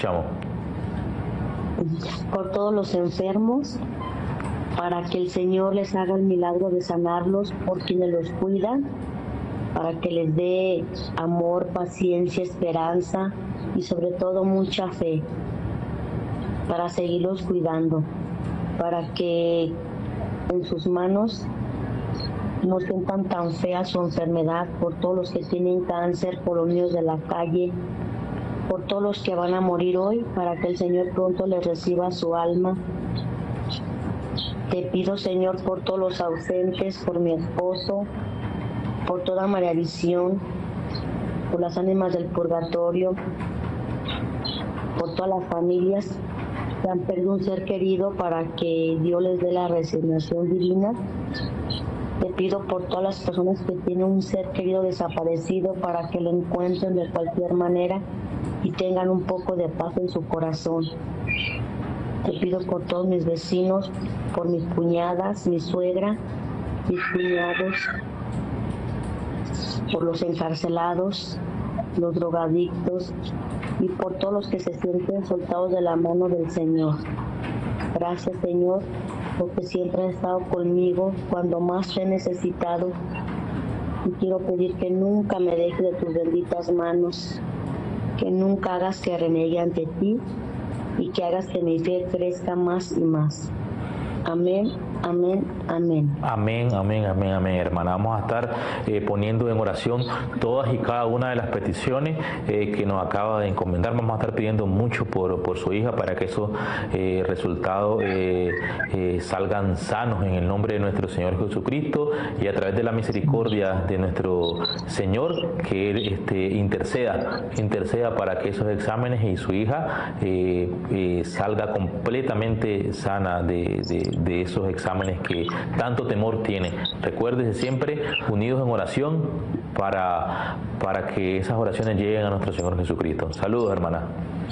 escuchamos. Por todos los enfermos, para que el Señor les haga el milagro de sanarlos, por quienes los cuidan, para que les dé amor, paciencia, esperanza y sobre todo mucha fe, para seguirlos cuidando, para que en sus manos no sientan tan fea su enfermedad, por todos los que tienen cáncer, por los niños de la calle, por todos los que van a morir hoy, para que el Señor pronto les reciba su alma. Te pido, Señor, por todos los ausentes, por mi esposo, por toda María Visión, por las ánimas del purgatorio, por todas las familias que han perdido un ser querido, para que Dios les dé la resignación divina. Te pido por todas las personas que tienen un ser querido desaparecido, para que lo encuentren de cualquier manera y tengan un poco de paz en su corazón. Te pido por todos mis vecinos, por mis cuñadas, mi suegra, mis cuñados, por los encarcelados, los drogadictos y por todos los que se sienten soltados de la mano del Señor. Gracias, Señor, porque siempre has estado conmigo cuando más te he necesitado, y quiero pedir que nunca me dejes de tus benditas manos, que nunca hagas que renegue ante ti y que hagas que mi fe crezca más y más. Amén, amén, amén. Amén, amén, amén, amén, hermana. Vamos a estar poniendo en oración todas y cada una de las peticiones que nos acaba de encomendar. Vamos a estar pidiendo mucho por su hija, para que esos resultados salgan sanos en el nombre de nuestro Señor Jesucristo, y a través de la misericordia de nuestro Señor, que Él interceda para que esos exámenes y su hija salga completamente sana de esos exámenes que tanto temor tiene. Recuérdese siempre unidos en oración para que esas oraciones lleguen a nuestro Señor Jesucristo. Saludos, hermana.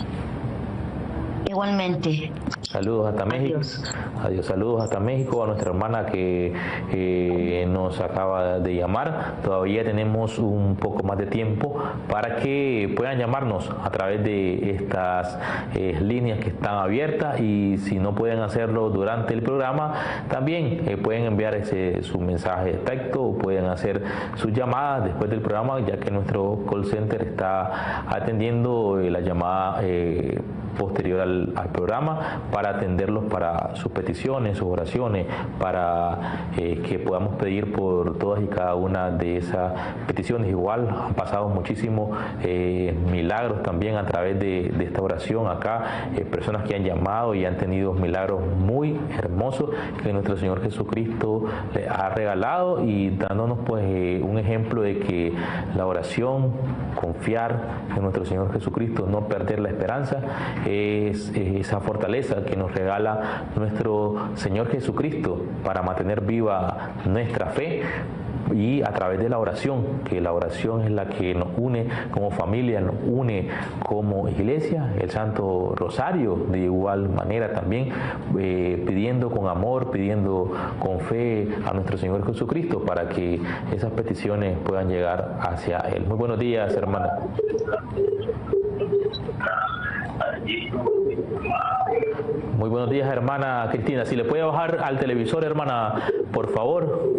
Igualmente. Saludos hasta México. Adiós. Saludos hasta México a nuestra hermana que nos acaba de llamar. Todavía tenemos un poco más de tiempo para que puedan llamarnos a través de estas líneas que están abiertas, y si no pueden hacerlo durante el programa, también pueden enviar su mensaje de texto, o pueden hacer sus llamadas después del programa, ya que nuestro call center está atendiendo la llamada posterior al programa, para atenderlos para sus peticiones, sus oraciones, para que podamos pedir por todas y cada una de esas peticiones. Igual han pasado muchísimos milagros también a través de esta oración acá, personas que han llamado y han tenido milagros muy hermosos que nuestro Señor Jesucristo les ha regalado, y dándonos pues un ejemplo de que la oración, confiar en nuestro Señor Jesucristo, no perder la esperanza, es esa fortaleza que nos regala nuestro Señor Jesucristo para mantener viva nuestra fe, y a través de la oración, que la oración es la que nos une como familia, nos une como iglesia. El Santo Rosario de igual manera también, pidiendo con amor, pidiendo con fe a nuestro Señor Jesucristo, para que esas peticiones puedan llegar hacia Él. Muy buenos días, hermana. Muy buenos días, hermana Cristina. Si le puede bajar al televisor, hermana, por favor.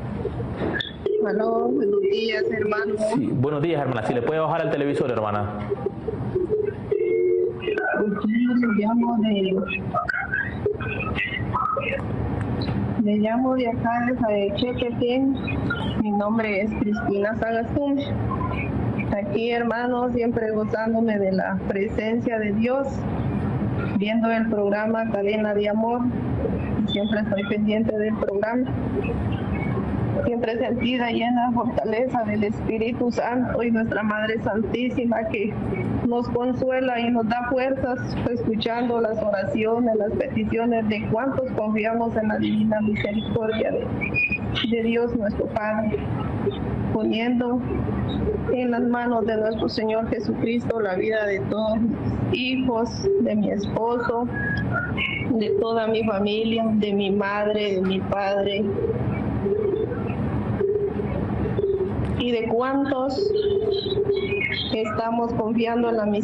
Aló, buenos días, hermano. Sí, buenos días, hermana. Si le puede bajar al televisor, hermana. Le llamo de acá de Chequetén. Mi nombre es Cristina Sagastún. Aquí, hermano, siempre gozándome de la presencia de Dios, viendo el programa Cadena de Amor. Siempre estoy pendiente del programa. Siempre sentida, llena de fortaleza del Espíritu Santo y nuestra Madre Santísima, que nos consuela y nos da fuerzas, escuchando las oraciones, las peticiones de cuantos confiamos en la divina misericordia de Dios nuestro Padre, poniendo en las manos de nuestro Señor Jesucristo la vida de todos mis hijos, de mi esposo, de toda mi familia, de mi madre, de mi padre, y de cuántos estamos confiando en la misericordia